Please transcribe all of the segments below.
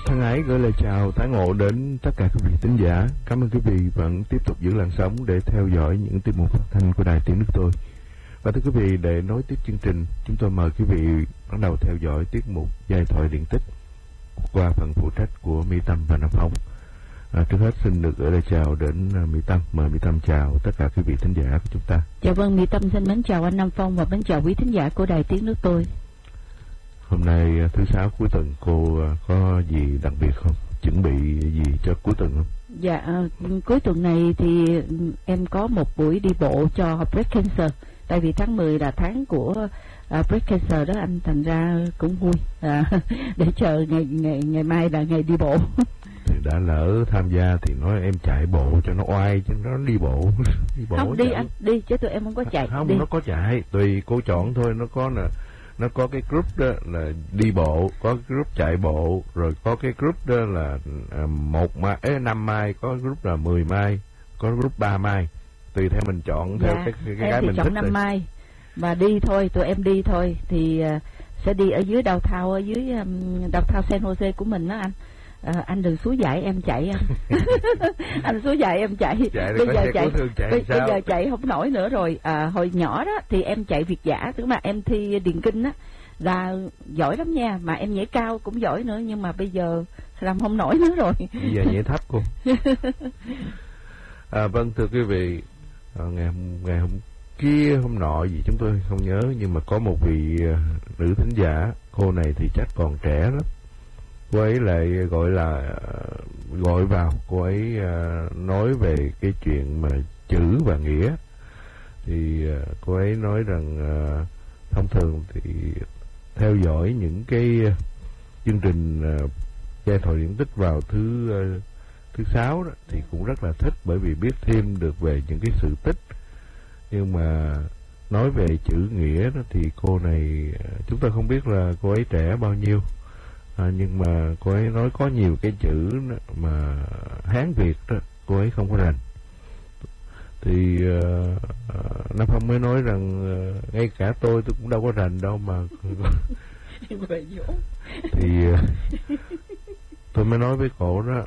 Thân ái gửi lời chào tái ngộ đến tất cả quý vị thính giả. Cảm ơn quý vị vẫn tiếp tục giữ làn sóng để theo dõi những tiết mục phát thanh của Đài Tiếng Nước Tôi. Và thưa quý vị, để nối tiếp chương trình, chúng tôi mời quý vị bắt đầu theo dõi tiết mục Giai thoại điện tích qua phần phụ trách của Mỹ Tâm và Nam Phong. Trước hết xin được gửi lời chào đến Mỹ Tâm. Mời Mỹ Tâm chào tất cả quý vị thính giả của chúng ta. Dạ vâng, Mỹ Tâm xin mến chào anh Nam Phong và mến chào quý thính giả của Đài Tiếng Nước Tôi. Hôm nay thứ sáu cuối tuần, cô có gì đặc biệt không? Chuẩn bị gì cho cuối tuần không? Dạ, cuối tuần này thì em có một buổi đi bộ cho Breast Cancer. Tại vì tháng 10 là tháng của Breast Cancer đó anh, thành ra cũng vui để chờ ngày mai là ngày đi bộ. Thì đã lỡ tham gia thì nói em chạy bộ cho nó oai, cho nó đi bộ. Không, đi chạy. Anh, đi chứ tụi em không có chạy. Không, đi. Nó có chạy, tùy cô chọn thôi. Nó có cái group đó là đi bộ, có cái group chạy bộ, rồi có cái group đó là 5 mai, có group là 10 mai, có group 3 mai. Tùy theo mình chọn theo cái mình chọn thích. 5 mai mà đi thôi, tụi em đi thôi thì sẽ đi ở dưới downtown, ở dưới downtown San Jose của mình đó anh. Anh đừng xúi dạy em chạy anh. Anh xúi dạy em chạy. Bây giờ chạy không nổi nữa rồi. Hồi nhỏ đó thì em chạy việt dã, tức là em thi điền kinh á, là giỏi lắm nha, mà em nhảy cao cũng giỏi nữa, nhưng mà bây giờ làm không nổi nữa rồi. Bây giờ nhảy thấp cô. Vâng, thưa quý vị, ngày hôm kia hôm nọ gì chúng tôi không nhớ, nhưng mà có một vị nữ thính giả, cô này thì chắc còn trẻ lắm. Cô ấy lại gọi vào, cô ấy nói về cái chuyện mà chữ và nghĩa. Thì cô ấy nói rằng thông thường thì theo dõi những cái chương trình giai thoại điện tích vào thứ sáu đó thì cũng rất là thích, bởi vì biết thêm được về những cái sự tích. Nhưng mà nói về chữ nghĩa đó thì cô này, chúng ta không biết là cô ấy trẻ bao nhiêu. Nhưng mà cô ấy nói có nhiều cái chữ mà Hán Việt đó cô ấy không có rành. Thì Nam Phong mới nói rằng ngay cả tôi cũng đâu có rành đâu mà. Thì tôi mới nói với cô đó,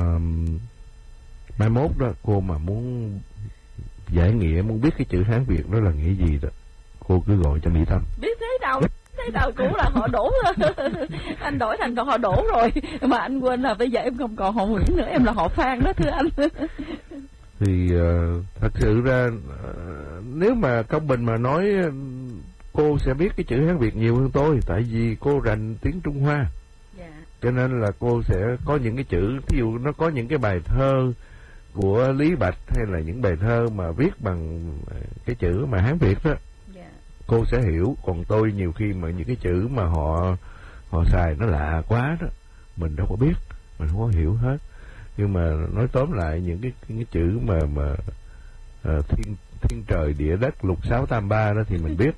mai mốt đó cô mà muốn giải nghĩa, muốn biết cái chữ Hán Việt đó là nghĩa gì đó, cô cứ gọi cho Mỹ Tâm. Biết thế nào cũng là họ đổ. Anh đổi thành họ đổ rồi, mà anh quên là bây giờ em không còn họ Nguyễn nữa, em là họ Phan đó thưa anh. Thì thật sự ra nếu mà công bình mà nói, cô sẽ biết cái chữ Hán Việt nhiều hơn tôi, tại vì cô rành tiếng Trung Hoa. Cho nên là cô sẽ có những cái chữ, ví dụ nó có những cái bài thơ của Lý Bạch, hay là những bài thơ mà viết bằng cái chữ mà Hán Việt đó, cô sẽ hiểu. Còn tôi nhiều khi mà những cái chữ mà họ xài nó lạ quá đó, mình đâu có biết, mình không có hiểu hết. Nhưng mà nói tóm lại, những cái chữ mà thiên trời địa đất lục sáu tam ba đó thì mình biết.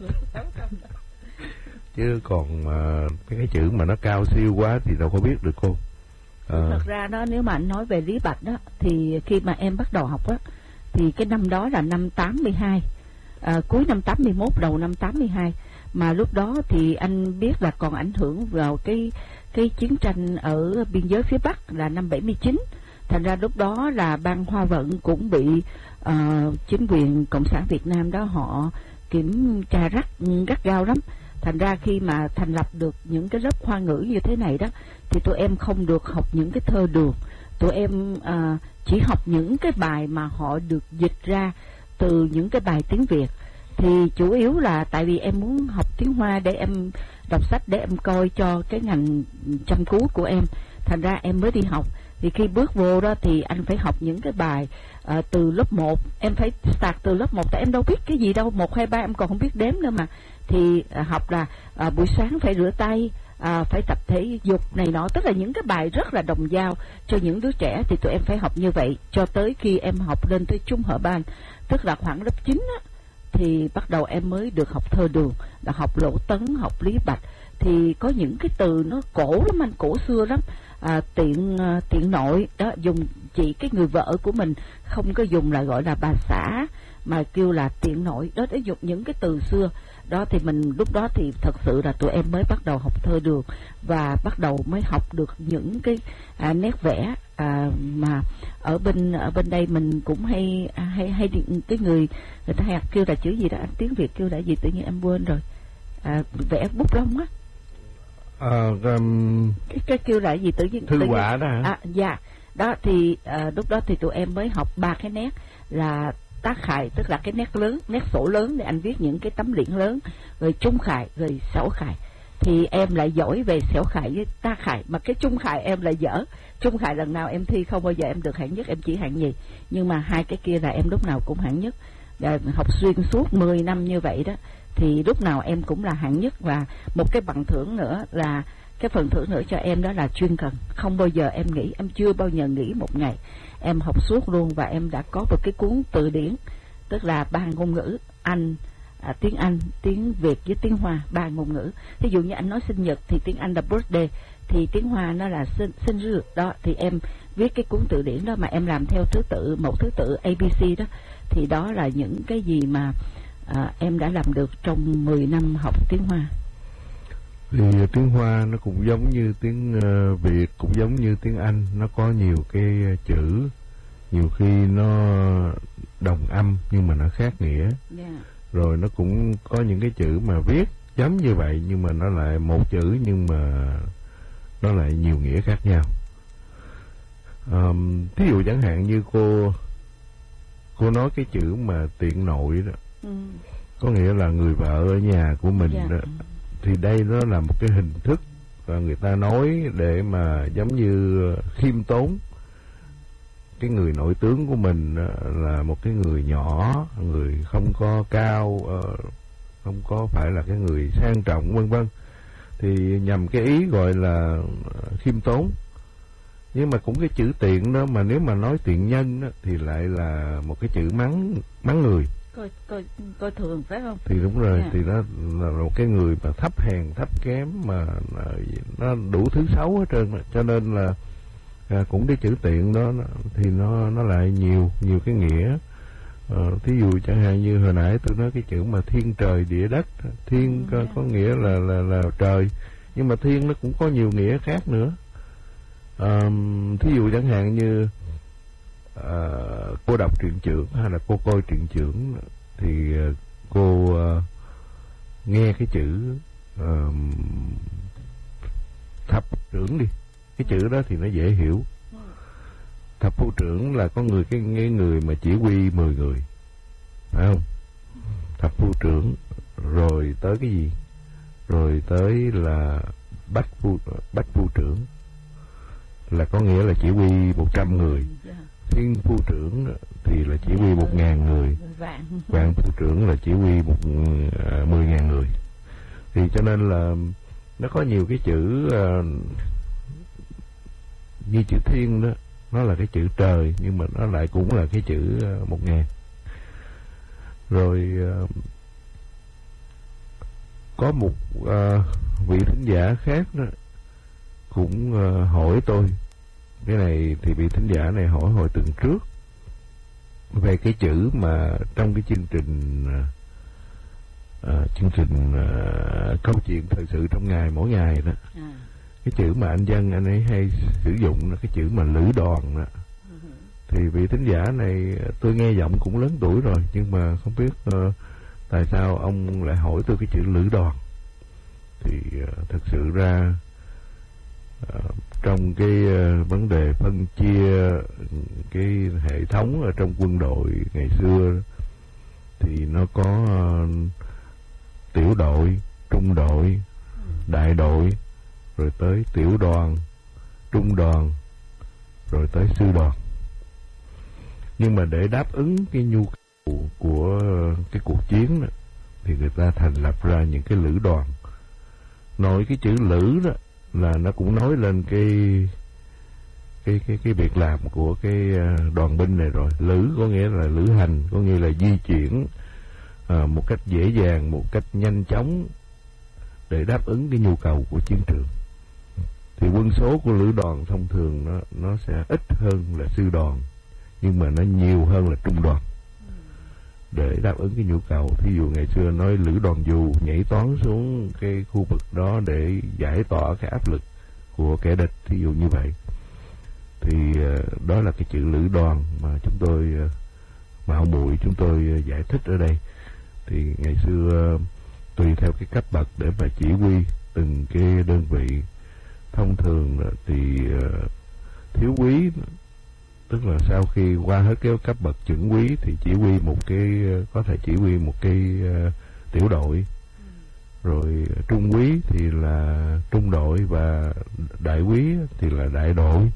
Chứ còn cái chữ mà nó cao siêu quá thì đâu có biết được cô. Thật ra đó, nếu mà anh nói về Lý Bạch đó, thì khi mà em bắt đầu học á, thì cái năm đó là năm 82, cuối năm 81 đầu năm 82, mà lúc đó thì anh biết là còn ảnh hưởng vào cái chiến tranh ở biên giới phía Bắc là năm 79. Thành ra lúc đó là Ban Hoa Vận cũng bị chính quyền Cộng sản Việt Nam đó họ kiểm tra gắt gao lắm. Thành ra khi mà thành lập được những cái lớp Hoa ngữ như thế này đó, thì tụi em không được học những cái thơ đường. Tụi em chỉ học những cái bài mà họ được dịch ra từ những cái bài tiếng Việt. Thì chủ yếu là tại vì em muốn học tiếng Hoa để em đọc sách, để em coi cho cái ngành chăm cứu của em. Thành ra em mới đi học. Thì khi bước vô đó thì anh phải học những cái bài từ lớp 1. Em phải start từ lớp 1, tại em đâu biết cái gì đâu, 1, 2, 3 em còn không biết đếm nữa mà. Thì học là buổi sáng phải rửa tay, phải tập thể dục này nọ, tức là những cái bài rất là đồng dao cho những đứa trẻ. Thì tụi em phải học như vậy cho tới khi em học lên tới trung hở ban, tức là khoảng lớp 9 á, thì bắt đầu em mới được học thơ đường, là học Lỗ Tấn, học Lý Bạch. Thì có những cái từ nó cổ lắm anh, cổ xưa lắm. Tiện nội đó, dùng chỉ cái người vợ của mình, không có dùng là gọi là bà xã, mà kêu là tiện nội đó, để dùng những cái từ xưa Đó thì mình lúc đó thì thật sự là tụi em mới bắt đầu học thơ đường, và bắt đầu mới học được những cái nét vẽ mà ở bên đây mình cũng hay cái người ta hay kêu là chữ gì đó, tiếng Việt kêu là gì tự nhiên em quên rồi. Vẽ bút lông á. Cái kêu là gì tự nhiên thư họa đó hả? Dạ. Đó thì lúc đó thì tụi em mới học 3 cái nét là tác khải, tức là cái nét lớn, nét sổ lớn để anh viết những cái tấm liễn lớn, rồi trung khải, rồi xẻo khải. Thì em lại giỏi về xẻo khải với tác khải, mà cái trung khải em lại dở. Trung khải lần nào em thi không bao giờ em được hạng nhất, em chỉ hạng nhì. Nhưng mà hai cái kia là em lúc nào cũng hạng nhất. Học xuyên suốt 10 năm như vậy đó, thì lúc nào em cũng là hạng nhất. Và một cái bằng thưởng nữa là cái phần thưởng nữa cho em đó là chuyên cần. Không bao giờ em nghỉ, em chưa bao giờ nghỉ một ngày. Em học suốt luôn, và em đã có một cái cuốn từ điển, tức là 3 ngôn ngữ, tiếng Anh, tiếng Việt với tiếng Hoa, 3 ngôn ngữ. Ví dụ như anh nói sinh nhật thì tiếng Anh là birthday, thì tiếng Hoa nó là sinh nhật đó. Thì em viết cái cuốn từ điển đó mà em làm theo thứ tự, một thứ tự ABC đó. Thì đó là những cái gì mà em đã làm được trong 10 năm học tiếng Hoa. Thì tiếng Hoa nó cũng giống như tiếng Việt, cũng giống như tiếng Anh, nó có nhiều cái chữ, nhiều khi nó đồng âm nhưng mà nó khác nghĩa. Rồi nó cũng có những cái chữ mà viết giống như vậy nhưng mà nó lại một chữ nhưng mà nó lại nhiều nghĩa khác nhau. Thí dụ chẳng hạn như cô nói cái chữ mà tiện nội đó, có nghĩa là người vợ ở nhà của mình đó. Thì đây nó là một cái hình thức và người ta nói để mà giống như khiêm tốn cái người nội tướng của mình là một cái người nhỏ, người không có cao, không có phải là cái người sang trọng vân vân, thì nhằm cái ý gọi là khiêm tốn. Nhưng mà cũng cái chữ tiện đó, mà nếu mà nói tiện nhân đó, thì lại là một cái chữ mắng người, coi thường, phải không? Thì đúng rồi. Thì nó là một cái người mà thấp hèn, thấp kém, mà nó đủ thứ xấu hết trơn. Cho nên là cũng cái chữ tiện đó thì nó lại nhiều cái nghĩa. Thí dụ chẳng hạn như hồi nãy tôi nói cái chữ mà thiên trời địa đất. Thiên có nghĩa là trời, nhưng mà thiên nó cũng có nhiều nghĩa khác nữa. Thí dụ chẳng hạn như cô đọc truyện chưởng hay là cô coi truyện chưởng thì cô nghe cái chữ thập trưởng đi, cái chữ đó thì nó dễ hiểu. Thập phu trưởng là có cái người mà chỉ huy 10 người, phải không? Thập phu trưởng, rồi tới cái gì? Rồi tới là bách phu trưởng, là có nghĩa là chỉ huy 100 người. Thiên phu trưởng thì là chỉ huy 1.000 người. Vạn phu trưởng là chỉ huy 10.000 người. Thì cho nên là nó có nhiều cái chữ như chữ thiên đó, nó là cái chữ trời, nhưng mà nó lại cũng là cái chữ 1.000. Rồi có một vị thính giả khác đó cũng hỏi tôi cái này, thì vị thính giả này hỏi hồi tuần trước về cái chữ mà trong cái chương trình câu chuyện thời sự trong ngày mỗi ngày đó, cái chữ mà anh Dân anh ấy hay sử dụng là cái chữ mà lữ đoàn đó. Thì vị thính giả này tôi nghe giọng cũng lớn tuổi rồi, nhưng mà không biết tại sao ông lại hỏi tôi cái chữ lữ đoàn. Thì thật sự ra trong cái vấn đề phân chia cái hệ thống ở trong quân đội ngày xưa thì nó có tiểu đội, trung đội, đại đội, rồi tới tiểu đoàn, trung đoàn, rồi tới sư đoàn. Nhưng mà để đáp ứng cái nhu cầu của cái cuộc chiến đó, thì người ta thành lập ra những cái lữ đoàn. Nói cái chữ lữ đó là nó cũng nói lên cái việc làm của cái đoàn binh này rồi. Lữ có nghĩa là lữ hành, có nghĩa là di chuyển một cách dễ dàng, một cách nhanh chóng để đáp ứng cái nhu cầu của chiến trường. Thì quân số của lữ đoàn thông thường nó sẽ ít hơn là sư đoàn, nhưng mà nó nhiều hơn là trung đoàn. để đáp ứng cái nhu cầu. Thí dụ ngày xưa nói lữ đoàn dù nhảy toán xuống cái khu vực đó để giải tỏa cái áp lực của kẻ địch, thí dụ như vậy. Thì đó là cái chữ lữ đoàn mà chúng tôi mạo muội chúng tôi giải thích ở đây. Thì ngày xưa tùy theo cái cấp bậc để mà chỉ huy từng cái đơn vị. Thông thường thì thiếu úy, tức là sau khi qua hết cái cấp bậc chuẩn úy thì chỉ huy một cái, có thể chỉ huy một cái tiểu đội. Rồi trung úy thì là trung đội, và đại úy thì là đại đội.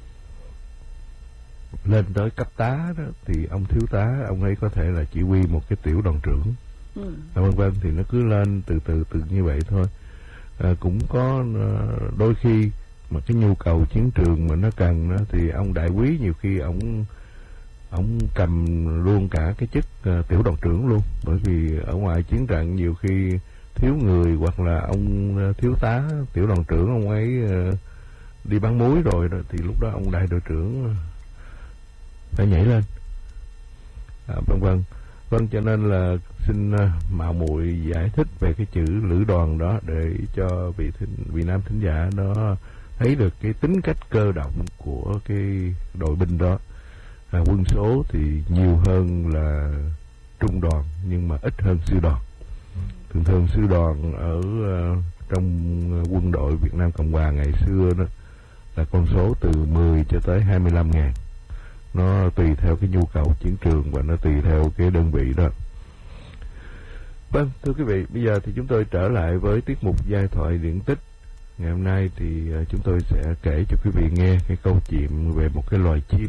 Lên tới cấp tá đó thì ông thiếu tá, ông ấy có thể là chỉ huy một cái tiểu đoàn trưởng, vân vân. Thì nó cứ lên từ từ như vậy thôi. Cũng có đôi khi mà cái nhu cầu chiến trường mà nó cần đó, thì ông đại úy nhiều khi ông cầm luôn cả cái chức tiểu đoàn trưởng luôn. Bởi vì ở ngoài chiến trận nhiều khi thiếu người, hoặc là ông thiếu tá tiểu đoàn trưởng ông ấy đi bắn muối rồi đó, thì lúc đó ông đại đội trưởng phải nhảy lên, vân vân. Vâng, cho nên là xin mạo muội giải thích về cái chữ lữ đoàn đó để cho vị nam thính giả nó thấy được cái tính cách cơ động của cái đội binh đó. Quân số thì nhiều hơn là trung đoàn nhưng mà ít hơn sư đoàn. Thường sư đoàn ở trong quân đội Việt Nam Cộng Hòa ngày xưa đó là con số từ 10 cho tới 25.000. Nó tùy theo cái nhu cầu chiến trường và nó tùy theo cái đơn vị đó. Vâng, thưa quý vị, bây giờ thì chúng tôi trở lại với tiết mục giai thoại điển tích. Ngày hôm nay thì chúng tôi sẽ kể cho quý vị nghe cái câu chuyện về một cái loài chim.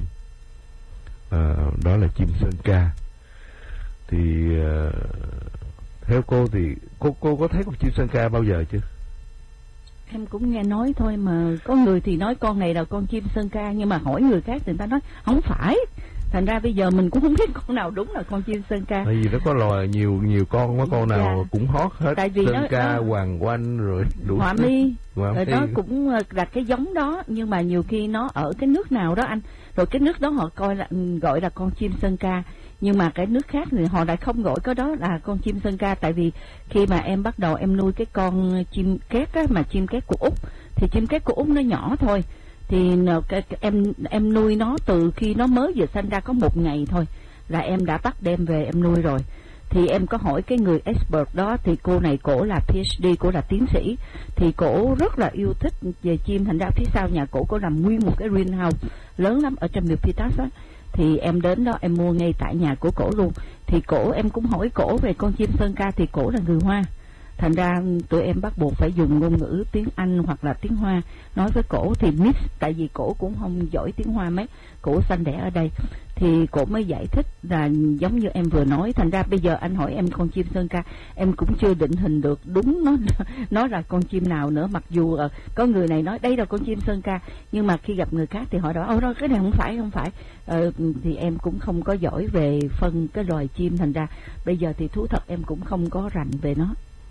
Đó là chim sơn ca. Thì theo cô thì cô có thấy con chim sơn ca bao giờ chưa? Em cũng nghe nói thôi, mà có người thì nói con này là con chim sơn ca, nhưng mà hỏi người khác thì người ta nói không phải. Thành ra bây giờ mình cũng không biết con nào đúng là con chim sơn ca. Tại vì nó có loài nhiều con, có con nào cũng hót hết. Tại vì sơn ca, hoàng oanh rồi đủ. Họa mi, rồi nó cũng là cái giống đó, nhưng mà nhiều khi nó ở cái nước nào đó anh, rồi cái nước đó họ gọi là con chim sơn ca, nhưng mà cái nước khác thì họ lại không gọi cái đó là con chim sơn ca. Tại vì khi mà em bắt đầu em nuôi cái con chim két á, mà chim két của Úc, thì chim két của Úc nó nhỏ thôi, thì em nuôi nó từ khi nó mới vừa sinh ra có 1 ngày thôi là em đã bắt đem về em nuôi rồi. Thì em có hỏi cái người expert đó, thì cô này cổ là PhD, cổ là tiến sĩ, thì cổ rất là yêu thích về chim. Thành ra phía sau nhà cổ làm nguyên một cái greenhouse lớn lắm ở trong Milpitas á. Thì em đến đó em mua ngay tại nhà của cổ luôn. Thì em cũng hỏi cổ về con chim sơn ca, thì cổ là người Hoa. Thành ra tụi em bắt buộc phải dùng ngôn ngữ tiếng Anh hoặc là tiếng Hoa nói với cổ thì mix, tại vì cổ cũng không giỏi tiếng Hoa mấy, cổ sanh đẻ ở đây, thì cổ mới giải thích là giống như em vừa nói. Thành ra bây giờ anh hỏi em con chim sơn ca, em cũng chưa định hình được đúng nó là con chim nào nữa. Mặc dù có người này nói đây là con chim sơn ca, nhưng mà khi gặp người khác thì họ nói đó cái này không phải. Thì em cũng không có giỏi về phân cái loài chim, thành ra bây giờ thì thú thật em cũng không có rành về nó.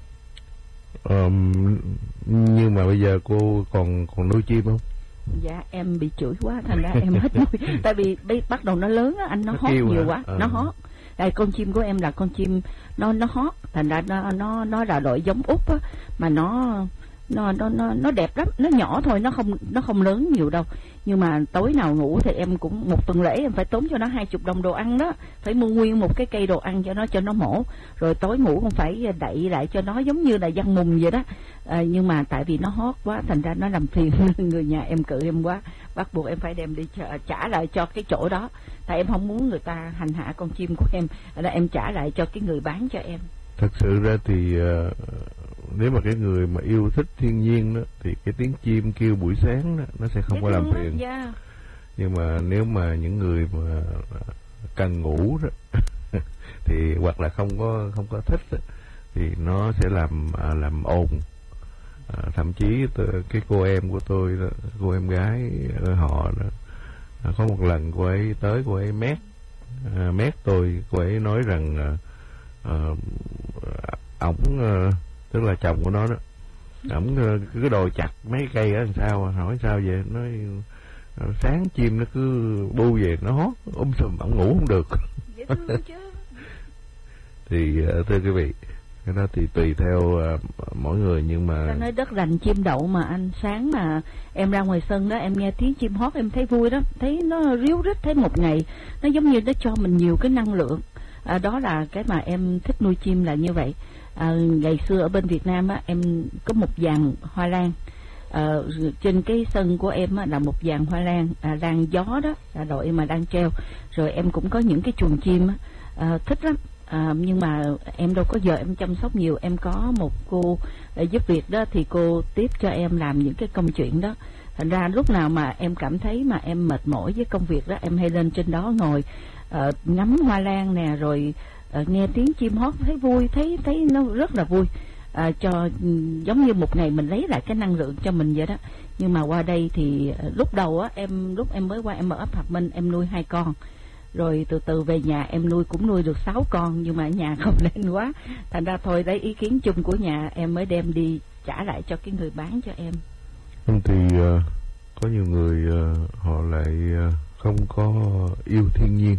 Nhưng mà bây giờ cô còn nuôi chim không? Dạ em bị chửi quá, thành ra em hết nuôi. Tại vì bắt đầu nó lớn á anh, nó hót nhiều quá. Nó hót. Đây con chim của em là con chim nó hót, thành ra nó là loại giống Úc á, mà nó đẹp lắm, nó nhỏ thôi, nó không lớn nhiều đâu. Nhưng mà tối nào ngủ thì em cũng 1 tuần lễ em phải tốn cho nó 20 đồng đồ ăn đó, phải mua nguyên một cái cây đồ ăn cho nó mổ, rồi tối ngủ cũng phải đậy lại cho nó giống như là giăng mùng vậy đó. Nhưng mà tại vì nó hót quá, thành ra nó làm phiền người nhà em, cự em quá, bắt buộc em phải đem đi trả lại cho cái chỗ đó. Tại em không muốn người ta hành hạ con chim của em, là em trả lại cho cái người bán cho em. Thật sự ra thì nếu mà cái người mà yêu thích thiên nhiên đó, thì cái tiếng chim kêu buổi sáng đó, nó sẽ không có làm phiền. Nhưng mà nếu mà những người mà cần ngủ đó thì hoặc là không có thích đó, thì nó sẽ làm ồn. Thậm chí cái cô em của tôi đó, cô em gái ở họ đó, có một lần cô ấy tới, cô ấy mét tôi. Cô ấy nói rằng ổng tức là chồng của nó đó, ổng cứ đòi chặt mấy cây ở làm sao. Hỏi sao vậy? Nói sáng chim nó cứ bu về nó hót sùm, ổng ngủ không được. Thì thưa quý vị, cái đó thì tùy theo mỗi người, nhưng mà ta nói đất lành chim đậu mà anh. Sáng mà em ra ngoài sân đó, em nghe tiếng chim hót em thấy vui đó, thấy nó ríu rít, thấy một ngày nó giống như nó cho mình nhiều cái năng lượng. Đó là cái mà em thích nuôi chim là như vậy. Ngày xưa ở bên Việt Nam á, em có một dàn hoa lan. Trên cái sân của em á, là một dàn hoa lan, lan gió đó, là đội mà đang treo. Rồi em cũng có những cái chuồng chim á, thích lắm. Nhưng mà em đâu có giờ em chăm sóc nhiều. Em có một cô giúp việc đó, thì cô tiếp cho em làm những cái công chuyện đó. Thành ra lúc nào mà em cảm thấy mà em mệt mỏi với công việc đó, em hay lên trên đó ngồi ngắm hoa lan nè, rồi nghe tiếng chim hót thấy vui, thấy nó rất là vui. Giống như một ngày mình lấy lại cái năng lượng cho mình vậy đó. Nhưng mà qua đây thì lúc đầu á, lúc em mới qua, em ở ấp Hợp Minh, em nuôi 2 con. Rồi từ từ về nhà em cũng nuôi được 6 con, nhưng mà ở nhà không lên quá. Thành ra thôi, lấy ý kiến chung của nhà em mới đem đi trả lại cho cái người bán cho em. Thì có nhiều người họ lại không có yêu thiên nhiên.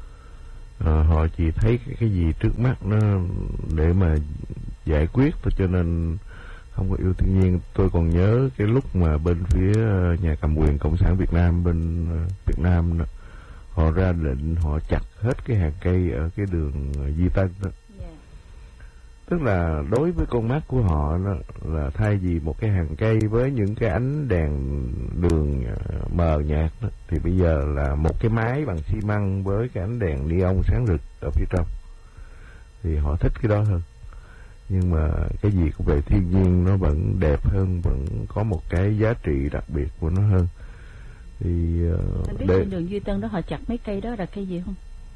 Họ chỉ thấy cái gì trước mắt nó để mà giải quyết thôi, cho nên không có yêu thiên nhiên. Tôi còn nhớ cái lúc mà bên phía nhà cầm quyền Cộng sản Việt Nam bên Việt Nam đó, họ ra lệnh họ chặt hết cái hàng cây ở cái đường Duy Tân đó. Tức là đối với con mắt của họ đó, là thay vì một cái hàng cây với những cái ánh đèn đường mờ nhạt đó, thì bây giờ là một cái mái bằng xi măng với cái ánh đèn neon sáng rực ở phía trong. Thì họ thích cái đó hơn. Nhưng mà cái gì cũng về thiên nhiên nó vẫn đẹp hơn, vẫn có một cái giá trị đặc biệt của nó hơn. Thì anh biết trên đường Duy Tân đó họ chặt mấy cây đó là cây gì không?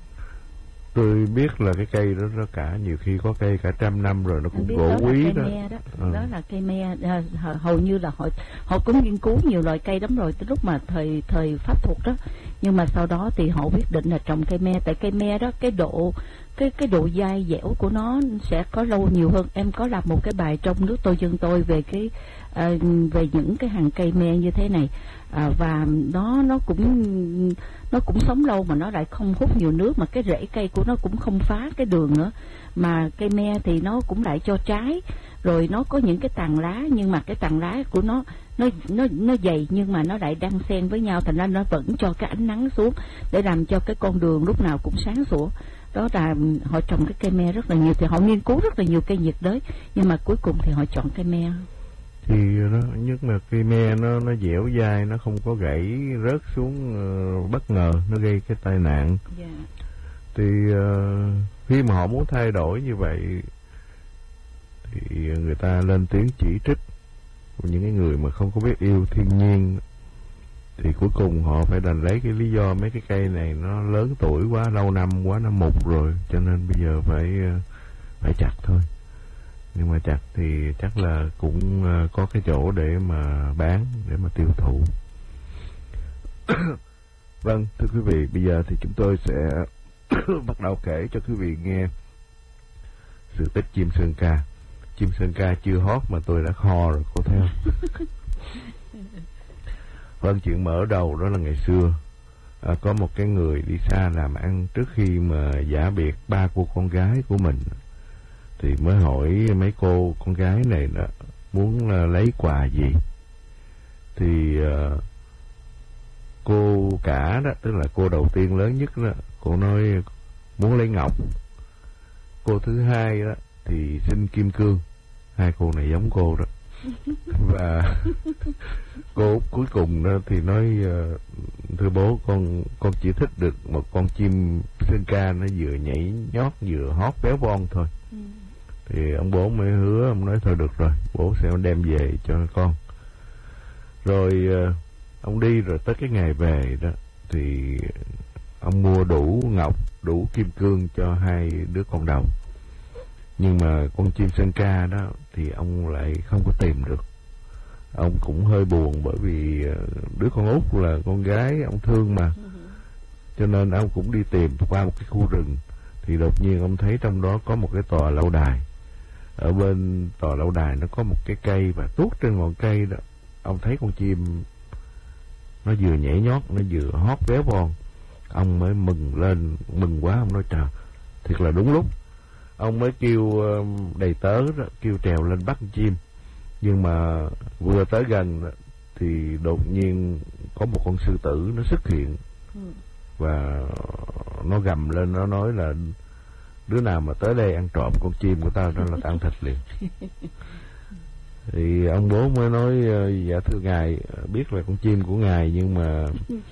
Tôi biết là cái cây đó nó cả nhiều khi có cây cả 100 năm rồi, nó cũng gỗ quý đó. Đó là cây me. Hầu như là họ cũng nghiên cứu nhiều loại cây lắm rồi từ lúc mà thời Pháp thuộc đó. Nhưng mà sau đó thì họ quyết định là trồng cây me, tại cây me đó cái độ dai dẻo của nó sẽ có lâu nhiều hơn. Em có làm một cái bài trong Nước Tôi Dân Tôi về về những cái hàng cây me như thế này. Và nó cũng sống lâu, mà nó lại không hút nhiều nước, mà cái rễ cây của nó cũng không phá cái đường nữa. Mà cây me thì nó cũng lại cho trái, rồi nó có những cái tàn lá, nhưng mà cái tàn lá của nó dày, nhưng mà nó lại đan xen với nhau, thành ra nó vẫn cho cái ánh nắng xuống để làm cho cái con đường lúc nào cũng sáng sủa. Đó là họ trồng cái cây me rất là nhiều. Thì họ nghiên cứu rất là nhiều cây nhiệt đới, nhưng mà cuối cùng thì họ chọn cây me. Thì nó nhất là cây me nó dẻo dai, nó không có gãy rớt xuống bất ngờ, nó gây cái tai nạn. Thì khi mà họ muốn thay đổi như vậy thì người ta lên tiếng chỉ trích những cái người mà không có biết yêu thiên nhiên. Thì cuối cùng họ phải đành lấy cái lý do mấy cái cây này nó lớn tuổi quá, lâu năm quá, nó mục rồi, cho nên bây giờ phải chặt thôi. Nhưng mà chặt thì chắc là cũng có cái chỗ để mà bán, để mà tiêu thụ. Vâng, thưa quý vị, bây giờ thì chúng tôi sẽ bắt đầu kể cho quý vị nghe sự tích chim sơn ca. Chim sơn ca chưa hót mà tôi đã kho rồi, cô thấy không? Vâng, chuyện mở đầu đó là ngày xưa có một cái người đi xa làm ăn, trước khi mà giã biệt 3 cô con gái của mình thì mới hỏi mấy cô con gái này đó muốn lấy quà gì. Thì cô cả đó, tức là cô đầu tiên lớn nhất đó, cô nói muốn lấy ngọc. Cô thứ hai đó thì xin kim cương. Hai cô này giống cô đó. Và cô cuối cùng đó thì nói thưa bố, con chỉ thích được một con chim sơn ca nó vừa nhảy nhót vừa hót béo bon thôi. Thì ông bố mới hứa, ông nói thôi được rồi, bố sẽ đem về cho con. Rồi ông đi, rồi tới cái ngày về đó thì ông mua đủ ngọc, đủ kim cương cho hai đứa con đầu. Nhưng mà con chim sơn ca đó thì ông lại không có tìm được. Ông cũng hơi buồn, bởi vì đứa con út là con gái ông thương mà. Cho nên ông cũng đi tìm qua một cái khu rừng. Thì đột nhiên ông thấy trong đó có một cái tòa lâu đài. Ở bên tòa lâu đài nó có một cái cây, và tuốt trên ngọn cây đó ông thấy con chim nó vừa nhảy nhót, nó vừa hót béo bon. Ông mới mừng lên, mừng quá, ông nói trời, thiệt là đúng lúc. ông mới kêu đầy tớ đó, kêu trèo lên bắt con chim. Nhưng mà vừa tới gần đó, thì đột nhiên có một con sư tử nó xuất hiện. Và nó gầm lên, nó nói là đứa nào mà tới đây ăn trộm con chim của tao đó là tao ăn thịt liền. Thì ông bố mới nói dạ thưa ngài, biết là con chim của ngài, nhưng mà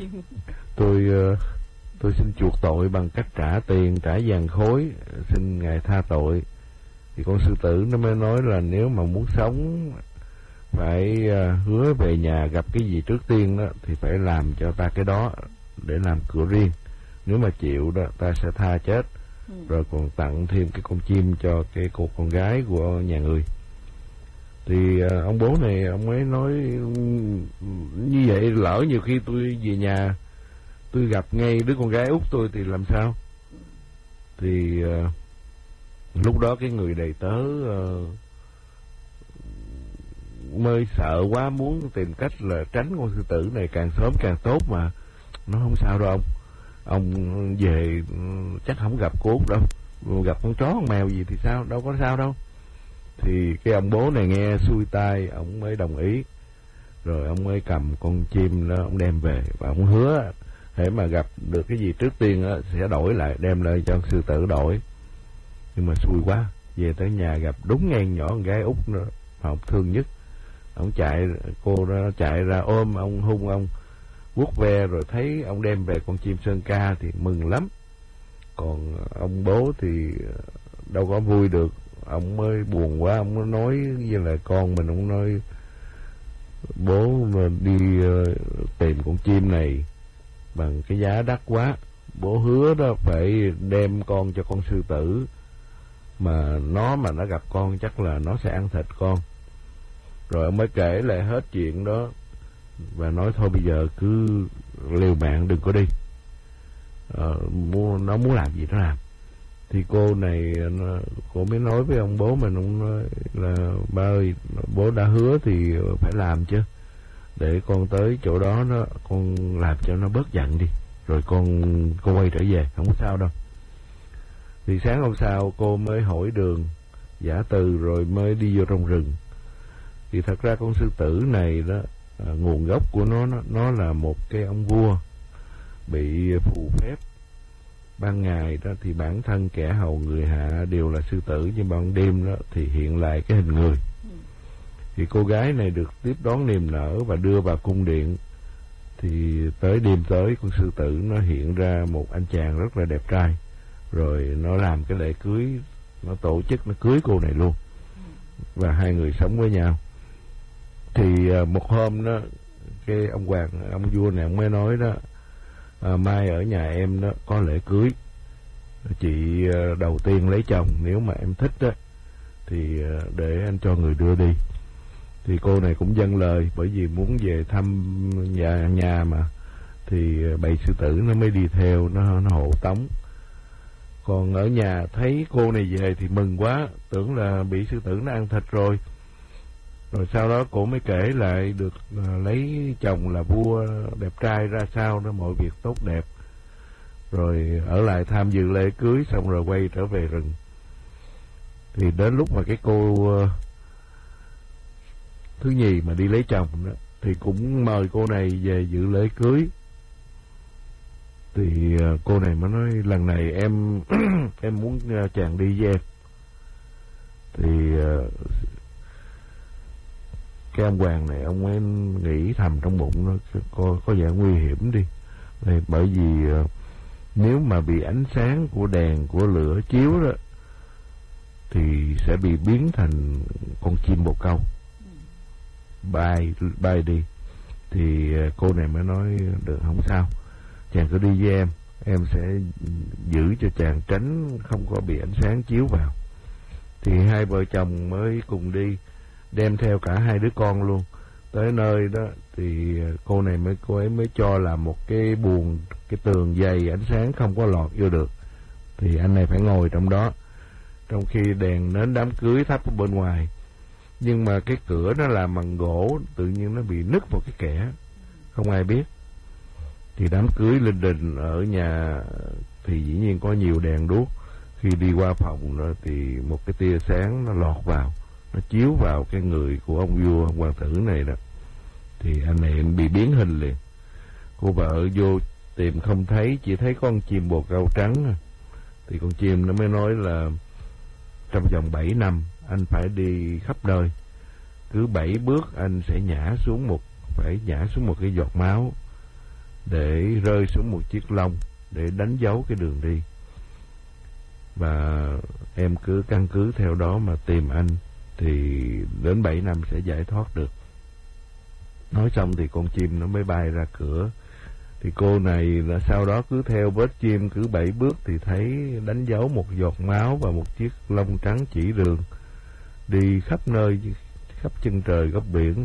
tôi xin chuộc tội bằng cách trả tiền, trả vàng khối, xin ngài tha tội. Thì con sư tử nó mới nói là nếu mà muốn sống phải hứa về nhà gặp cái gì trước tiên đó thì phải làm cho ta cái đó để làm cửa riêng. Nếu mà chịu đó ta sẽ tha chết, rồi còn tặng thêm cái con chim cho cái cô con gái của nhà người. Thì ông bố này ông ấy nói như vậy lỡ nhiều khi tôi về nhà tôi gặp ngay đứa con gái út tôi thì làm sao? Thì lúc đó cái người đầy tớ mới sợ quá, muốn tìm cách là tránh con sư tử này càng sớm càng tốt. Mà nó không sao đâu ông về chắc không gặp cô út đâu, gặp con chó con mèo gì thì sao, đâu có sao đâu. Thì cái ông bố này nghe xuôi tai, ông mới đồng ý. Rồi ông mới cầm con chim đó, ông đem về và ông hứa hễ mà gặp được cái gì trước tiên đó, sẽ đổi lại, đem lại cho sư tử đổi. Nhưng mà xui quá, về tới nhà gặp đúng ngang nhỏ con gái út nữa mà ông thương nhất. Ông chạy, cô đó chạy ra ôm ông, hung ông, vuốt ve, rồi thấy ông đem về con chim sơn ca thì mừng lắm. Còn ông bố thì đâu có vui được, ông mới buồn quá, ông mới nói với lại con mình, ông nói bố mà đi tìm con chim này bằng cái giá đắt quá, bố hứa đó phải đem con cho con sư tử, mà nó gặp con chắc là nó sẽ ăn thịt con. Rồi ông mới kể lại hết chuyện đó và nói thôi bây giờ cứ liều mạng đừng có đi, nó muốn làm gì nó làm. Thì cô này cô mới nói với ông bố mình, ông nói là ba ơi, bố đã hứa thì phải làm chứ, để con tới chỗ đó con làm cho nó bớt giận đi, rồi con quay trở về, không có sao đâu. Thì sáng hôm sau cô mới hỏi đường giả từ rồi mới đi vô trong rừng. Thì thật ra con sư tử này đó, nguồn gốc của nó là một cái ông vua bị phù phép. Ban ngày đó thì bản thân kẻ hầu người hạ đều là sư tử, nhưng ban đêm đó thì hiện lại cái hình người. Thì cô gái này được tiếp đón niềm nở và đưa vào cung điện. Thì tới đêm tới, con sư tử nó hiện ra một anh chàng rất là đẹp trai, rồi nó làm cái lễ cưới, nó tổ chức nó cưới cô này luôn, và hai người sống với nhau. Thì một hôm đó, cái ông hoàng, ông vua này ông mới nói đó, mai ở nhà em đó có lễ cưới, chị đầu tiên lấy chồng, nếu mà em thích đó thì để anh cho người đưa đi. Thì cô này cũng dâng lời, bởi vì muốn về thăm nhà mà, thì bầy sư tử nó mới đi theo, nó hộ tống. Còn ở nhà thấy cô này về thì mừng quá, tưởng là bị sư tử nó ăn thịt rồi. Rồi sau đó cô mới kể lại được lấy chồng là vua đẹp trai ra sao đó, mọi việc tốt đẹp. Rồi ở lại tham dự lễ cưới xong rồi quay trở về rừng. Thì đến lúc mà cái cô thứ nhì mà đi lấy chồng đó, thì cũng mời cô này về dự lễ cưới. Thì cô này mới nói lần này em em muốn chàng đi với em. Thì cái ông hoàng này ông ấy nghĩ thầm trong bụng, nó có vẻ nguy hiểm đi. Bởi vì nếu mà bị ánh sáng của đèn của lửa chiếu đó thì sẽ bị biến thành con chim bồ câu bay đi. Thì cô này mới nói được, không sao, chàng cứ đi với em sẽ giữ cho chàng tránh không có bị ánh sáng chiếu vào. Thì hai vợ chồng mới cùng đi, đem theo cả hai đứa con luôn. Tới nơi đó thì cô ấy mới cho là một cái buồng, cái tường dày, ánh sáng không có lọt vô được. Thì anh này phải ngồi trong đó, trong khi đèn nến đám cưới thắp ở bên ngoài. Nhưng mà cái cửa nó làm bằng gỗ, tự nhiên nó bị nứt một cái kẽ, không ai biết. Thì đám cưới linh đình ở nhà thì dĩ nhiên có nhiều đèn đuốc. Khi đi qua phòng đó thì một cái tia sáng nó lọt vào, nó chiếu vào cái người của ông vua, ông hoàng tử này đó. Thì anh này bị biến hình liền. Cô vợ vô tìm không thấy, chỉ thấy có con chim bồ câu trắng. Thì con chim nó mới nói là trong vòng 7 năm anh phải đi khắp nơi. Cứ 7 bước anh sẽ phải nhả xuống một cái giọt máu để rơi xuống một chiếc lông để đánh dấu cái đường đi. Và em cứ căn cứ theo đó mà tìm anh, thì đến 7 năm sẽ giải thoát được. Nói xong thì con chim nó mới bay ra cửa. Thì cô này là sau đó cứ theo vết chim, cứ 7 bước thì thấy đánh dấu một giọt máu và một chiếc lông trắng chỉ đường, đi khắp nơi, khắp chân trời góc biển,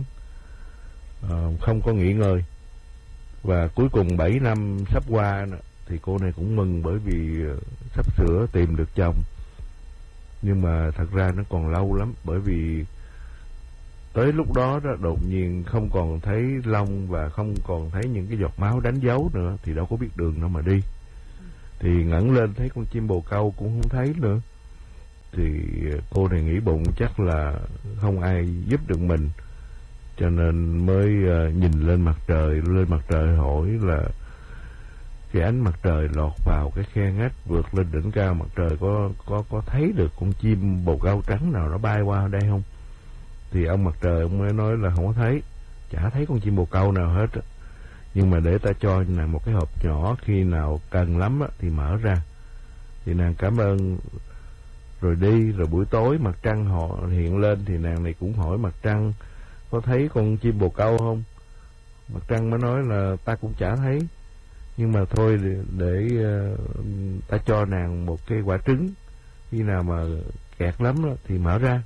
không có nghỉ ngơi. Và cuối cùng 7 năm sắp qua thì cô này cũng mừng, bởi vì sắp sửa tìm được chồng. Nhưng mà thật ra nó còn lâu lắm, bởi vì tới lúc đó đột nhiên không còn thấy lông và không còn thấy những cái giọt máu đánh dấu nữa, thì đâu có biết đường đâu mà đi. Thì ngẩng lên thấy con chim bồ câu cũng không thấy nữa. Thì cô này nghĩ bụng chắc là không ai giúp được mình, cho nên mới nhìn lên mặt trời. Lên mặt trời hỏi là cái ánh mặt trời lọt vào cái khe ngách vượt lên đỉnh cao mặt trời, có thấy được con chim bồ câu trắng nào nó bay qua đây không? Thì ông mặt trời ông mới nói là không có thấy, chả thấy con chim bồ câu nào hết. Nhưng mà để ta cho nàng một cái hộp nhỏ, khi nào cần lắm thì mở ra. Thì nàng cảm ơn rồi đi. Rồi buổi tối mặt trăng họ hiện lên thì nàng này cũng hỏi mặt trăng có thấy con chim bồ câu không? Mặt trăng mới nói là ta cũng chả thấy, nhưng mà thôi để ta cho nàng một cái quả trứng, khi nào mà kẹt lắm thì mở ra.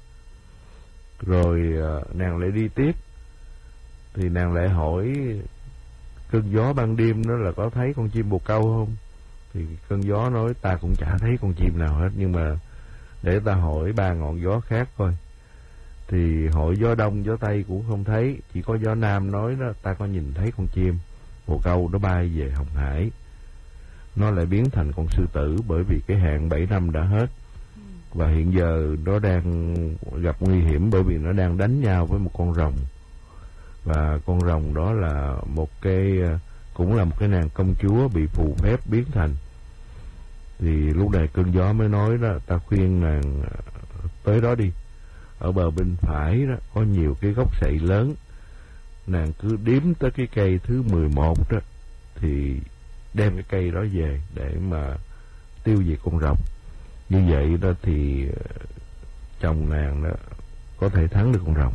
Rồi nàng lại đi tiếp. Thì nàng lại hỏi cơn gió ban đêm đó là có thấy con chim bồ câu không? Thì cơn gió nói ta cũng chả thấy con chim nào hết, nhưng mà để ta hỏi 3 ngọn gió khác coi. Thì hỏi gió đông gió tây cũng không thấy, chỉ có gió nam nói đó ta có nhìn thấy con chim bồ câu nó bay về Hồng Hải. Nó lại biến thành con sư tử, bởi vì cái hạn 7 năm đã hết. Và hiện giờ nó đang gặp nguy hiểm, bởi vì nó đang đánh nhau với một con rồng. Và con rồng đó là cũng là một cái nàng công chúa bị phù phép biến thành. Thì lúc này cơn gió mới nói đó, ta khuyên nàng tới đó đi. Ở bờ bên phải đó có nhiều cái gốc sậy lớn, nàng cứ đếm tới cái cây thứ 11 đó, thì đem cái cây đó về để mà tiêu diệt con rồng. Như vậy đó thì chồng nàng đó có thể thắng được con rồng,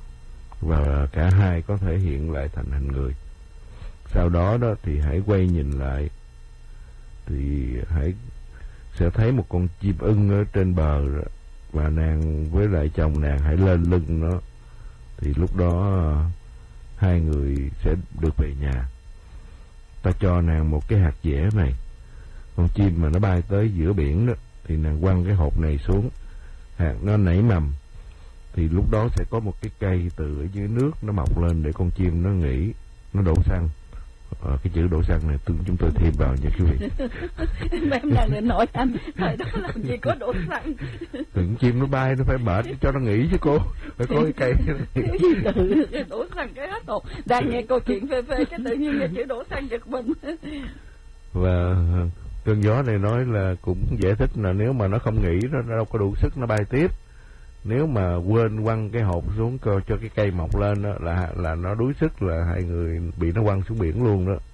và cả hai có thể hiện lại thành hình người. Sau đó đó thì hãy quay nhìn lại, thì hãy sẽ thấy một con chim ưng ở trên bờ đó, và nàng với lại chồng nàng hãy lên lưng nó. Thì lúc đó hai người sẽ được về nhà. Ta cho nàng một cái hạt dẻ này, con chim mà nó bay tới giữa biển đó, thì nàng quăng cái hộp này xuống, hạt nó nảy mầm, thì lúc đó sẽ có một cái cây từ ở dưới nước nó mọc lên để con chim nó nghỉ, nó đổ xăng. Cái chữ đổ xăng này chúng tôi thêm vào nha quý vị. Em đang định nói anh thời đó làm gì có đổ xăng. Con chim nó bay nó phải mệt cho nó nghỉ chứ cô, phải có cái cây. Đổ xăng cái hết hồn. Đang nghe câu chuyện phê phê cái tự nhiên nghe chữ đổ xăng giật mình. Và cơn gió này nói là cũng giải thích là nếu mà nó không nghỉ nó đâu có đủ sức nó bay tiếp. Nếu mà quên quăng cái hộp xuống cho cái cây mọc lên đó, là nó đuối sức, là hai người bị nó quăng xuống biển luôn đó.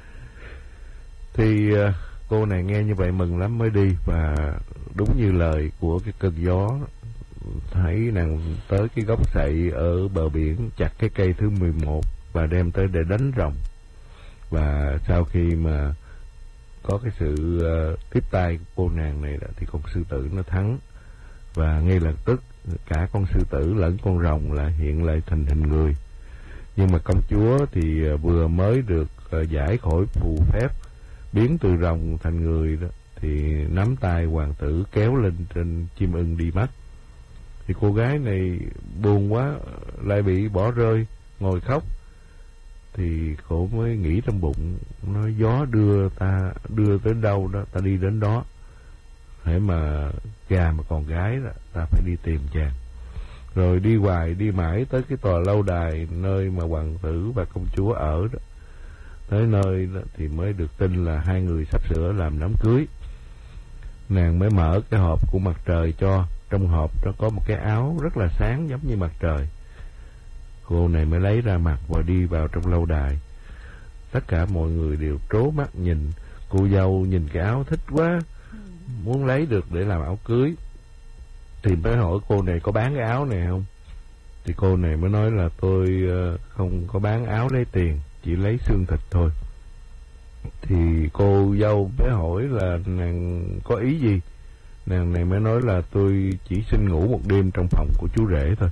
Thì cô này nghe như vậy mừng lắm mới đi. Và đúng như lời của cái cơn gió, thấy nàng tới cái gốc sậy ở bờ biển, chặt cái cây thứ 11 và đem tới để đánh rồng. Và sau khi mà có cái sự tiếp tay của cô nàng này thì con sư tử nó thắng. Và ngay lập tức cả con sư tử lẫn con rồng là hiện lại thành hình người. Nhưng mà công chúa thì vừa mới được giải khỏi phù phép biến từ rồng thành người đó, thì nắm tay hoàng tử kéo lên trên chim ưng đi mất. Thì cô gái này buồn quá, lại bị bỏ rơi, ngồi khóc. Thì cô mới nghĩ trong bụng, nói gió đưa tới đâu đó ta đi đến đó. hễ mà gà mà còn gái đó, ta phải đi tìm chàng. Rồi đi hoài đi mãi tới cái tòa lâu đài nơi mà hoàng tử và công chúa ở đó. Tới nơi đó thì mới được tin là hai người sắp sửa làm đám cưới. Nàng mới mở cái hộp của mặt trời cho. Trong hộp nó có một cái áo rất là sáng giống như mặt trời. Cô này mới lấy ra mặc và đi vào trong lâu đài. Tất cả mọi người đều trố mắt nhìn. Cô dâu nhìn cái áo thích quá, muốn lấy được để làm áo cưới. Thì mới hỏi cô này có bán cái áo này không. Thì cô này mới nói là tôi không có bán áo lấy tiền, chỉ lấy xương thịt thôi. Thì cô dâu mới hỏi là nàng có ý gì. Nàng này mới nói là tôi chỉ xin ngủ một đêm trong phòng của chú rể thôi.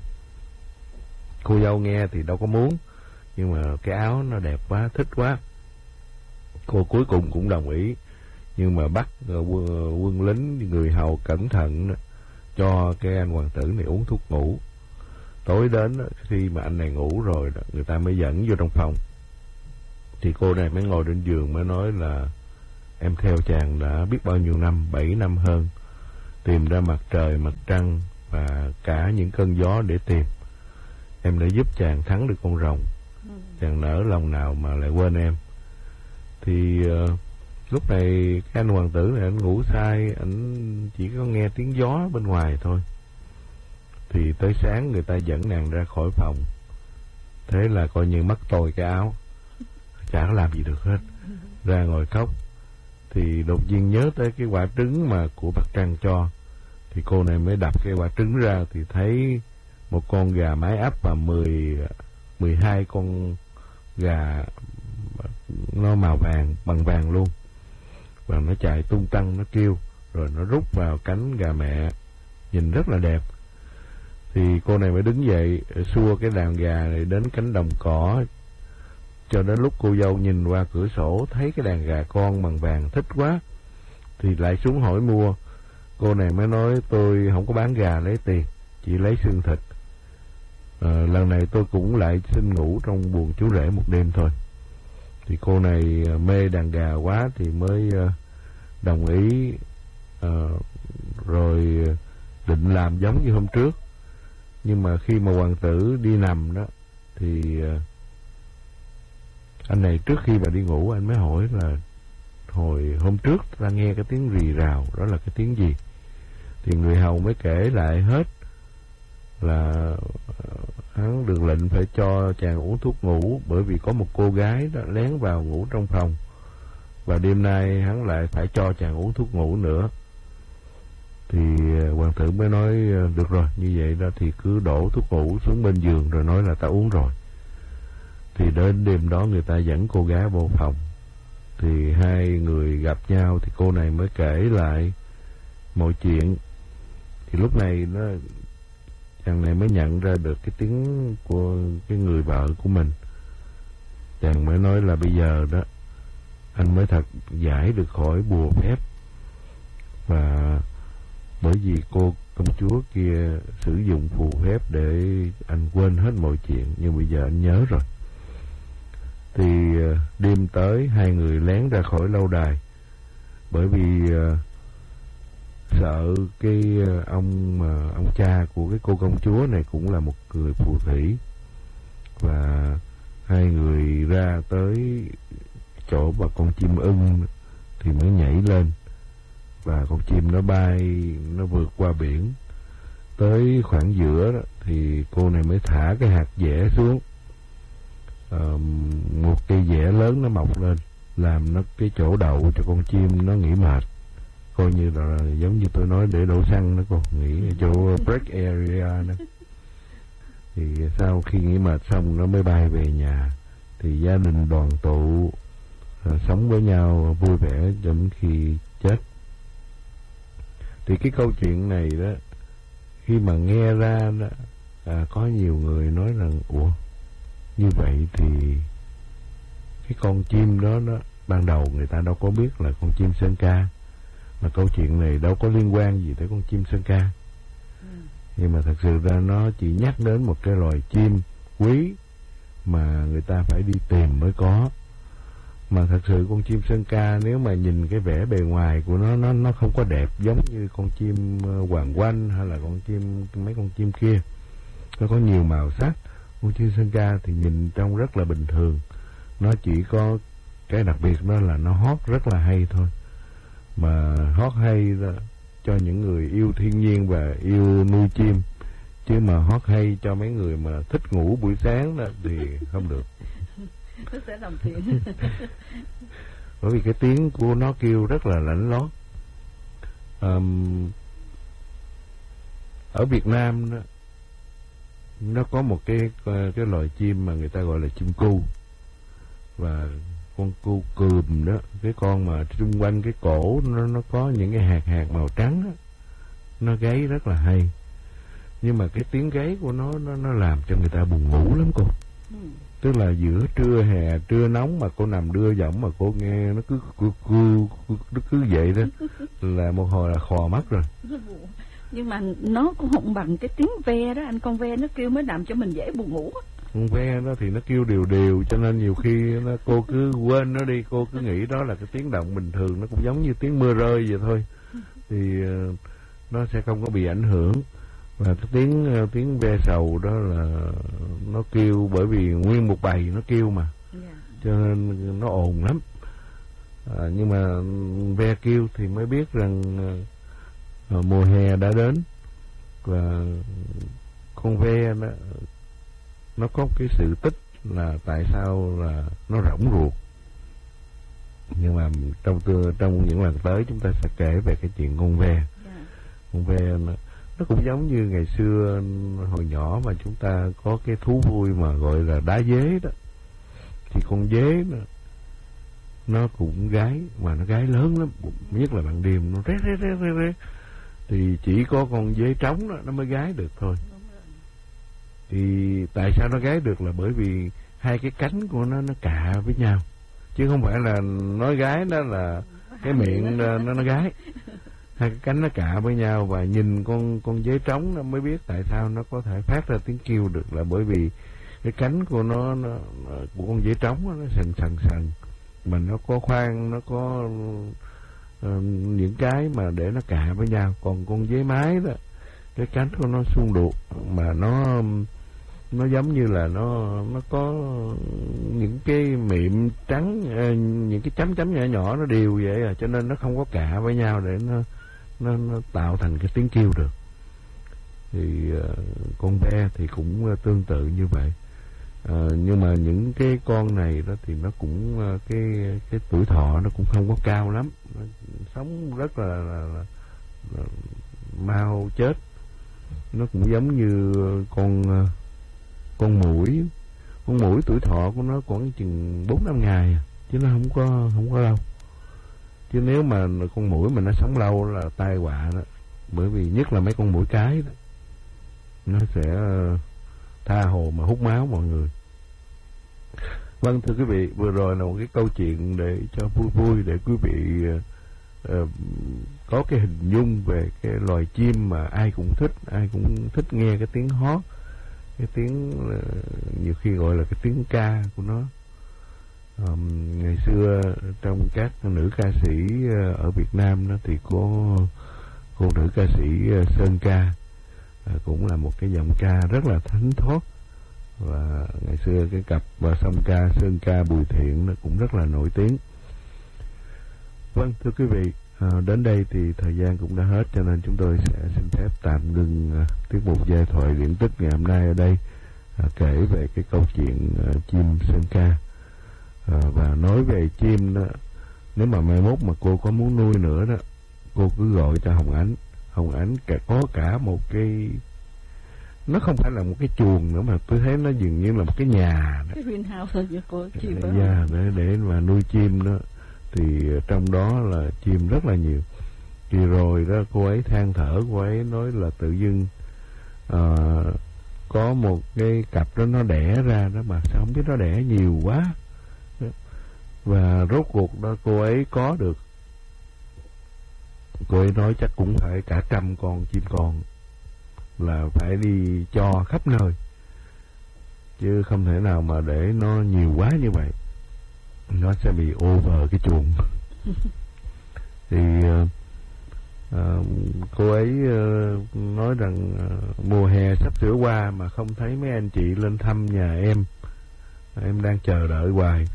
Cô dâu nghe thì đâu có muốn, nhưng mà cái áo nó đẹp quá, thích quá. Cô cuối cùng cũng đồng ý. Nhưng mà bắt quân lính, người hầu cẩn thận cho cái anh hoàng tử này uống thuốc ngủ. Tối đến khi mà anh này ngủ rồi đó, người ta mới dẫn vô trong phòng. Thì cô này mới ngồi trên giường mới nói là em theo chàng đã biết bao nhiêu năm, 7 năm hơn, tìm ra mặt trời, mặt trăng và cả những cơn gió để tìm. Em đã giúp chàng thắng được con rồng. Chàng nỡ lòng nào mà lại quên em. Thì lúc này cái anh hoàng tử này anh ngủ say, anh chỉ có nghe tiếng gió bên ngoài thôi. Thì tới sáng người ta dẫn nàng ra khỏi phòng. Thế là coi như mất tôi cái áo, chả có làm gì được hết. Ra ngồi khóc. Thì đột nhiên nhớ tới cái quả trứng mà của mặt trăng cho. Thì cô này mới đập cái quả trứng ra thì thấy một con gà mái ấp và 12 con gà nó màu vàng, bằng vàng luôn. Và nó chạy tung tăng, nó kêu, rồi nó rút vào cánh gà mẹ, nhìn rất là đẹp. Thì cô này mới đứng dậy xua cái đàn gà này đến cánh đồng cỏ. Cho đến lúc cô dâu nhìn qua cửa sổ thấy cái đàn gà con bằng vàng thích quá, thì lại xuống hỏi mua. Cô này mới nói tôi không có bán gà lấy tiền, chỉ lấy xương thịt. Lần này tôi cũng lại xin ngủ trong buồng chú rể một đêm thôi. Thì cô này mê đàn gà quá thì mới đồng ý, rồi định làm giống như hôm trước. Nhưng mà khi mà hoàng tử đi nằm đó thì anh này trước khi mà đi ngủ anh mới hỏi là hồi hôm trước ta nghe cái tiếng rì rào, đó là cái tiếng gì. Thì người hầu mới kể lại hết là hắn được lệnh phải cho chàng uống thuốc ngủ, bởi vì có một cô gái đó lén vào ngủ trong phòng, và đêm nay hắn lại phải cho chàng uống thuốc ngủ nữa. Thì hoàng tử mới nói được rồi, như vậy đó thì cứ đổ thuốc ngủ xuống bên giường rồi nói là ta uống rồi. Thì đến đêm đó người ta dẫn cô gái vô phòng. Thì hai người gặp nhau thì cô này mới kể lại mọi chuyện. Thì lúc này chàng này mới nhận ra được cái tiếng của cái người vợ của mình. Chàng mới nói là bây giờ đó anh mới thật giải được khỏi bùa phép. Và bởi vì cô công chúa kia sử dụng phù phép để anh quên hết mọi chuyện, nhưng bây giờ anh nhớ rồi. Thì đêm tới hai người lén ra khỏi lâu đài, bởi vì sợ cái ông cha của cái cô công chúa này cũng là một người phù thủy. Và hai người ra tới chỗ mà con chim ưng thì mới nhảy lên, và con chim nó bay, nó vượt qua biển tới khoảng giữa đó, thì cô này mới thả cái hạt dẻ xuống. Một cây dẻ lớn nó mọc lên, làm nó cái chỗ đậu cho con chim nó nghỉ mệt, coi như là giống như tôi nói để đổ xăng nó còn nghỉ ở chỗ break area đó. Thì sau khi nghỉ mệt xong nó mới bay về nhà. Thì gia đình đoàn tụ, sống với nhau vui vẻ cho đến khi chết. Thì cái câu chuyện này đó, khi mà nghe ra đó, có nhiều người nói rằng ủa, như vậy thì cái con chim đó ban đầu người ta đâu có biết là con chim sơn ca, mà câu chuyện này đâu có liên quan gì tới con chim sơn ca. Nhưng mà thật sự ra nó chỉ nhắc đến một cái loài chim quý mà người ta phải đi tìm mới có. Mà thật sự con chim sơn ca nếu mà nhìn cái vẻ bề ngoài của nó không có đẹp giống như con chim hoàng oanh hay là mấy con chim kia. Nó có nhiều màu sắc. Con chim sơn ca thì nhìn trông rất là bình thường. Nó chỉ có cái đặc biệt đó là nó hót rất là hay thôi. Mà hót hay đó, cho những người yêu thiên nhiên và yêu nuôi chim. Chứ mà hót hay cho mấy người mà thích ngủ buổi sáng đó thì không được. Nó sẽ làm phiền. Bởi vì cái tiếng của nó kêu rất là lảnh lót. Ở Việt Nam đó, nó có một cái loài chim mà người ta gọi là chim cu. Và con cu cườm đó, cái con mà xung quanh cái cổ nó có những cái hạt màu trắng đó, nó gáy rất là hay. Nhưng mà cái tiếng gáy của nó làm cho người ta buồn ngủ lắm cô. Tức là giữa trưa hè, trưa nóng mà cô nằm đưa giọng mà cô nghe nó cứ vậy đó là một hồi là khò mắt rồi. Nhưng mà nó cũng không bằng cái tiếng ve đó anh, con ve nó kêu mới làm cho mình dễ buồn ngủ. Con ve đó thì nó kêu đều cho nên nhiều khi cô cứ quên nó đi, cô cứ nghĩ đó là cái tiếng động bình thường, nó cũng giống như tiếng mưa rơi vậy thôi. Thì nó sẽ không có bị ảnh hưởng. Và cái tiếng ve sầu đó là nó kêu bởi vì nguyên một bầy nó kêu mà, cho nên nó ồn lắm. Nhưng mà ve kêu thì mới biết rằng mùa hè đã đến. Và con ve nó có cái sự tích là tại sao là nó rỗng ruột. Nhưng mà trong những lần tới chúng ta sẽ kể về cái chuyện con ve. Con ve nó cũng giống như ngày xưa hồi nhỏ mà chúng ta có cái thú vui mà gọi là đá dế đó. Thì con dế nó cũng gáy, mà nó gáy lớn lắm, nhất là ban đêm nó rét. Thì chỉ có con dế trống đó nó mới gáy được thôi. Thì tại sao nó gáy được là bởi vì hai cái cánh của nó cạ với nhau, chứ không phải là nói gáy đó là cái miệng nó gáy. Hai cái cánh nó cạ với nhau, và nhìn con dế trống nó mới biết tại sao nó có thể phát ra tiếng kêu được, là bởi vì cái cánh của nó của con dế trống nó sần mà nó có khoang, nó có những cái mà để nó cạ với nhau. Còn con dế mái đó, cái cánh của nó suông đuột mà nó giống như là nó có những cái miệm trắng, những cái chấm nhỏ nó đều vậy cho nên nó không có cạ với nhau để nó tạo thành cái tiếng kêu được. Thì con ve thì cũng tương tự như vậy. Nhưng mà những cái con này đó thì nó cũng cái tuổi thọ nó cũng không có cao lắm, nó sống rất là mau chết. Nó cũng giống như con muỗi tuổi thọ của nó khoảng chừng 4-5 ngày chứ nó không có lâu. Chứ nếu mà con muỗi mà nó sống lâu là tai họa đó, bởi vì nhất là mấy con muỗi cái đó, nó sẽ tha hồ mà hút máu mọi người. Vâng, thưa quý vị, vừa rồi là một cái câu chuyện để cho vui để quý vị có cái hình dung về cái loài chim mà ai cũng thích nghe cái tiếng hót, cái tiếng nhiều khi gọi là cái tiếng ca của nó. Ngày xưa trong các nữ ca sĩ ở Việt Nam đó thì có cô nữ ca sĩ Sơn Ca, cũng là một cái giọng ca rất là thánh thót. Và ngày xưa cái cặp song ca Sơn Ca Bùi Thiện nó cũng rất là nổi tiếng. Vâng, thưa quý vị, đến đây thì thời gian cũng đã hết, cho nên chúng tôi sẽ xin phép tạm ngừng tiết mục giai thoại điển tích ngày hôm nay ở đây, kể về cái câu chuyện chim Sơn Ca. Và nói về chim đó, nếu mà mai mốt mà cô có muốn nuôi nữa đó, cô cứ gọi cho Hồng Ánh có cả một cái, nó không phải là một cái chuồng nữa mà tôi thấy nó dường như là một cái nhà đó. Cái greenhouse của chim đó. Để mà nuôi chim đó. Thì trong đó là chim rất là nhiều. Thì rồi đó cô ấy than thở, cô ấy nói là tự dưng có một cái cặp đó nó đẻ ra đó mà sao không biết nó đẻ nhiều quá. Và rốt cuộc đó cô ấy có được, cô ấy nói chắc cũng phải cả 100 con chim con, là phải đi cho khắp nơi, chứ không thể nào mà để nó nhiều quá như vậy. nó sẽ bị over cái chuồng. Thì cô ấy nói rằng mùa hè sắp sửa qua mà không thấy mấy anh chị lên thăm nhà em đang chờ đợi hoài.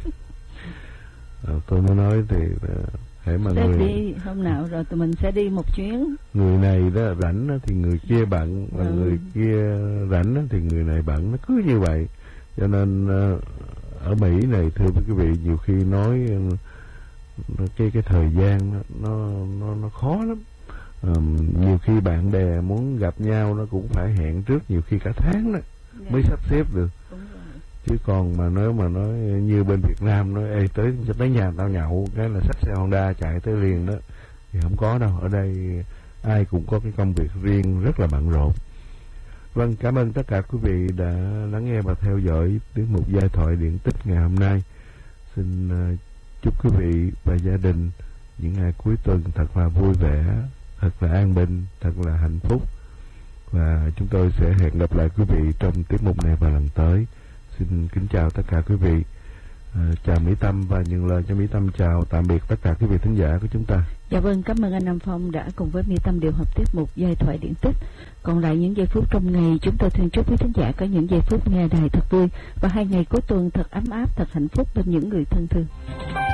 Tôi mới nói thì hãy mà sẽ người đi hôm nào rồi tụi mình sẽ đi một chuyến. Người này đó rảnh đó, thì người kia bận, và người kia rảnh đó, thì người này bận, nó cứ như vậy. Cho nên ở Mỹ này, thưa quý vị, nhiều khi nói cái thời gian nó khó lắm. Nhiều khi bạn bè muốn gặp nhau nó cũng phải hẹn trước, nhiều khi cả tháng đó mới sắp xếp được. Chứ còn mà nếu mà nói như bên Việt Nam nói ê tới nhà tao nhậu cái là xách xe Honda chạy tới liền đó, thì không có đâu. Ở đây ai cũng có cái công việc riêng rất là bận rộn. Vâng, cảm ơn tất cả quý vị đã lắng nghe và theo dõi tiết mục Giai thoại điện tích ngày hôm nay. Xin chúc quý vị và gia đình những ngày cuối tuần thật là vui vẻ, thật là an bình, thật là hạnh phúc. Và chúng tôi sẽ hẹn gặp lại quý vị trong tiết mục này vào lần tới. Xin kính chào tất cả quý vị. Chào Mỹ Tâm và nhận lời cho Mỹ Tâm chào tạm biệt tất cả quý vị thính giả của chúng ta. Dạ vâng, cảm ơn anh Nam Phong đã cùng với Mỹ Tâm điều hợp tiết mục Giai thoại điện tích. Còn lại những giây phút trong ngày, chúng tôi thường chúc quý thính giả có những giây phút nghe đài thật vui và 2 ngày cuối tuần thật ấm áp, thật hạnh phúc bên những người thân thương.